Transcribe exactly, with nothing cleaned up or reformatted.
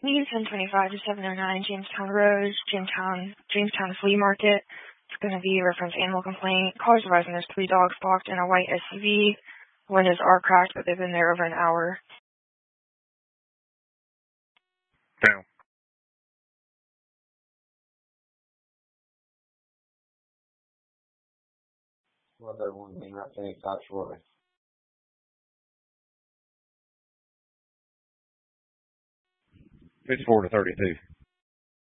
Need ten twenty-five to seven oh nine Jamestown Road, Jamestown, Jamestown Flea Market. It's going to be a reference animal complaint. Callers advising there's three dogs locked in a white S U V. Windows are cracked, but they've been there over an hour. Down. Well, they're one thing I think that's shortly. fifty-four to thirty-two.